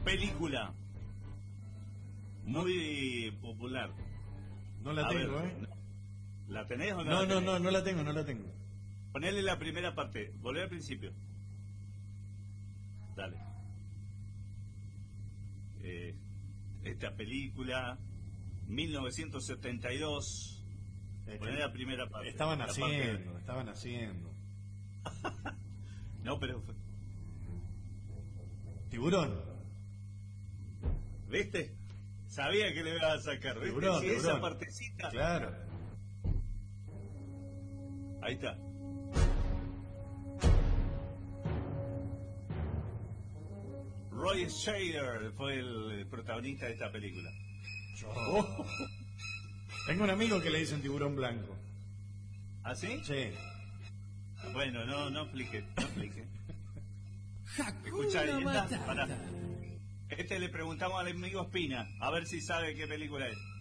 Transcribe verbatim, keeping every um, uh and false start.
película muy popular. No la A tengo, ver, ¿eh? ¿La tenés o no? No, la no, tenés? no, no la tengo, no la tengo. Ponele la primera parte, volver al principio. Dale. Eh, esta película, mil novecientos setenta y dos. Ponele la primera parte. Estaban la haciendo, parte- estaban haciendo. No, pero... Tiburón. ¿Viste? Sabía que le iba a sacar. ¿Viste? Tiburón, Sí, tiburón. esa partecita. Claro. Ahí está. Roy Scheider fue el protagonista de esta película. Oh. Tengo un amigo que le dicen tiburón blanco. ¿Ah, sí? Sí. Bueno, no, no explique, no explique. Escuchá, Hakuna esta, Matata. pará. Este le preguntamos al amigo Espina, a ver si sabe qué película es.